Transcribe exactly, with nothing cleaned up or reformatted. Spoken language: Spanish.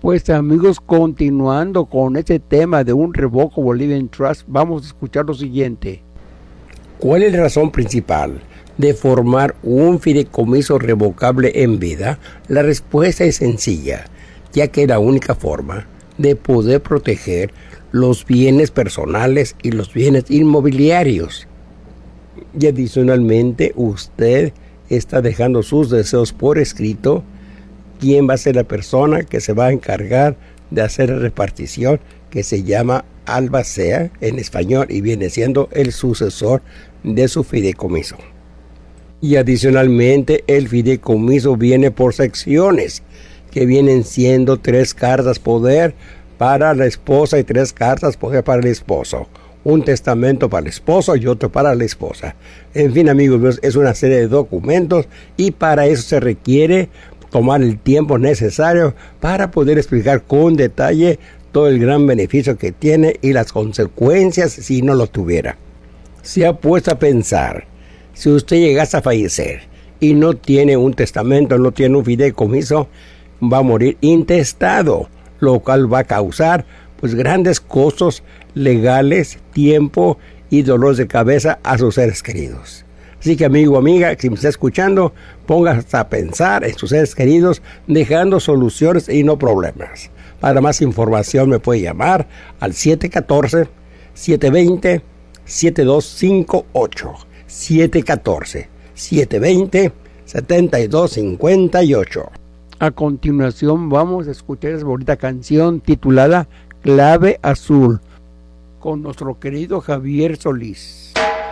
Pues amigos, continuando con este tema de un Revocable Living Trust, vamos a escuchar lo siguiente. ¿Cuál es la razón principal de formar un fideicomiso revocable en vida? La respuesta es sencilla, ya que es la única forma de poder proteger los bienes personales y los bienes inmobiliarios. Y adicionalmente, usted está dejando sus deseos por escrito. ¿Quién va a ser la persona que se va a encargar de hacer la repartición, que se llama albacea en español y viene siendo el sucesor de su fideicomiso? Y adicionalmente, el fideicomiso viene por secciones, que vienen siendo tres cartas poder para la esposa y tres cartas poder para el esposo. Un testamento para el esposo y otro para la esposa. En fin, amigos míos, es una serie de documentos y para eso se requiere tomar el tiempo necesario para poder explicar con detalle todo el gran beneficio que tiene y las consecuencias si no lo tuviera. Se ha puesto a pensar, si usted llegase a fallecer y no tiene un testamento, no tiene un fideicomiso, va a morir intestado, lo cual va a causar pues grandes costos legales, tiempo y dolores de cabeza a sus seres queridos. Así que amigo o amiga, si me está escuchando, póngase a pensar en sus seres queridos, dejando soluciones y no problemas. Para más información me puede llamar al siete uno cuatro, siete dos cero, siete dos cinco ocho. siete uno cuatro, siete dos cero, siete dos cinco ocho. A continuación vamos a escuchar esa bonita canción titulada Clave Azul con nuestro querido Javier Solís.